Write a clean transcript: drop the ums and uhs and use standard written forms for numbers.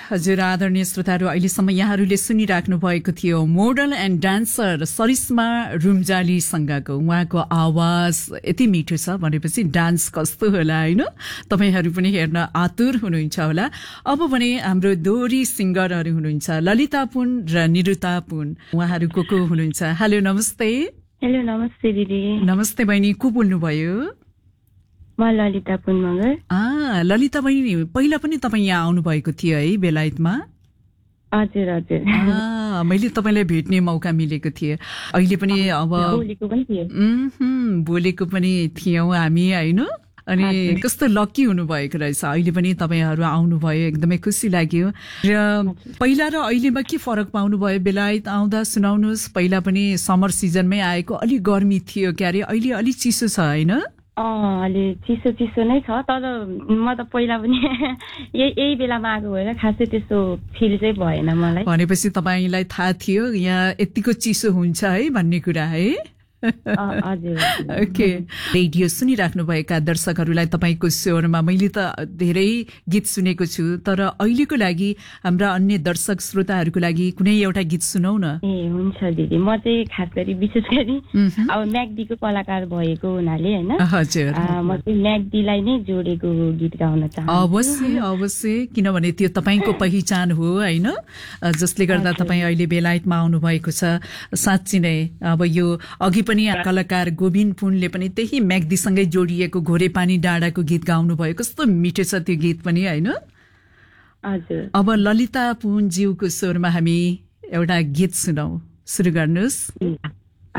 हजुर आदरणीय श्रोताहरू, अहिलेसम्म यहाँहरूले सुनिराख्नु भएको थियो मोडल एन्ड डान्सर सरिस्मा रुम्जालीसँगको उहाँको आवाज यति मिठो छ भनेपछि डान्स कस्तो होला होइन, तपाईँहरू पनि हेर्न आतुर हुनुहुन्छ होला। अब भने हाम्रो दोहोरी सिङ्गरहरू हुनुहुन्छ ललिता पुन र निरुता पुन, उहाँहरू को हुनुहुन्छ? हेलो नमस्ते। हेलो नमस्ते दिदी। नमस्ते बहिनी, को बोल्नुभयो? म ललिता पुन मगर। ललिता बहिनी, पहिला पनि तपाईँ यहाँ आउनुभएको थियो है बेलायतमा? हजुर हजुर। मैले तपाईँलाई भेट्ने मौका मिलेको थिएँ। अहिले पनि अब बोलेको पनि थियौँ हामी होइन। अनि कस्तो लक्की हुनुभएको रहेछ, अहिले पनि तपाईँहरू आउनुभयो, एकदमै खुसी लाग्यो। र पहिला र अहिलेमा के फरक पाउनुभयो बेलायत आउँदा? सुनाउनुहोस्। पहिला पनि समर सिजनमै आएको, अलिक गर्मी थियो क्यारे, अहिले अलिक चिसो छ होइन? अलि चिसो नै छ, तर म त पहिला पनि यही बेलामा आएको भएर खासै त्यस्तो फिल चाहिँ भएन मलाई। भनेपछि तपाईँलाई थाहा थियो यहाँ यतिको चिसो हुन्छ है भन्ने कुरा है? ओके। रेडियो सुनिराख्नुभएका दर्शकहरूलाई तपाईँको स्वरमा मैले त धेरै गीत सुनेको छु, तर अहिलेको लागि हाम्रा अन्य दर्शक श्रोताहरूको लागि कुनै एउटा गीत सुनाउ न। ए हुन्छ दिदी, म चाहिँ खास गरी विशेष गरी अब म्याग्दीको कलाकार भएको हुनाले होइन, हजुर, म चाहिँ म्याग्दीलाई नै जोडेको गीत गाउन चाहन्छु। अवश्य अवश्य, किनभने त्यो तपाईँको पहिचान हो होइन, जसले गर्दा तपाईँ अहिले बेलायतमा आउनुभएको छ। साँच्ची नै अब यो अघि पनि कलाकार गोविन्द पुनले पनि त्यही म्याग्दीसँगै जोडिएको घोरे पानी डाँडाको गीत गाउनुभयो, कस्तो मिठो छ त्यो गीत पनि होइन। हजुर, अब ललिता पुन ज्यूको स्वरमा हामी एउटा गीत सुनौ, सुरु गर्नुहोस्।